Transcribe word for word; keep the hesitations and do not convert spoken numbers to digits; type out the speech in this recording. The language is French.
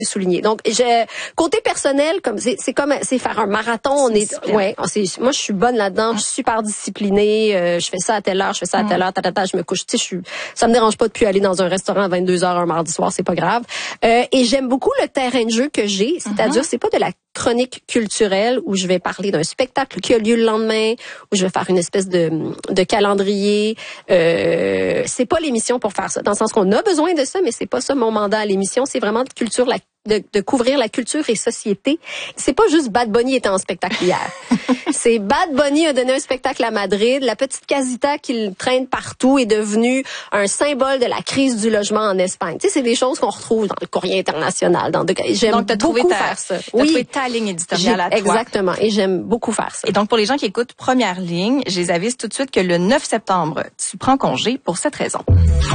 souligner. Donc, j'ai côté personnel, comme c'est, c'est comme c'est faire un marathon. On est, ouais, c'est, moi je suis bonne là-dedans, je suis super disciplinée. Euh, je fais ça à telle heure, je fais ça à telle heure, ta, ta, ta, je me couche. Tu sais, je suis, ça me dérange pas de plus aller dans un restaurant à vingt-deux heures un mardi soir, c'est pas grave. Euh, et j'aime beaucoup le terrain de jeu que j'ai, c'est-à-dire c'est pas de la chronique culturelle où je vais parler d'un spectacle qui a lieu le lendemain, où je vais faire une espèce de, de calendrier. Euh, c'est pas l'émission pour faire ça, dans le sens qu'on a besoin de ça, mais c'est pas ça mon mandat à l'émission. C'est vraiment de culture, la, de, de couvrir la culture et société. C'est pas juste Bad Bunny était en spectacle hier. C'est Bad Bunny a donné un spectacle à Madrid. La petite casita qu'il traîne partout est devenue un symbole de la crise du logement en Espagne. Tu sais, c'est des choses qu'on retrouve dans le Courrier international. Dans de, j'aime donc, t'as beaucoup trouvé ta, faire ça. T'as oui. trouvé ta ligne éditoriale à toi. Exactement. Et j'aime beaucoup faire ça. Et donc, pour les gens qui écoutent Première Ligne, je les avise tout de suite que le neuf septembre, tu prends congé pour cette raison.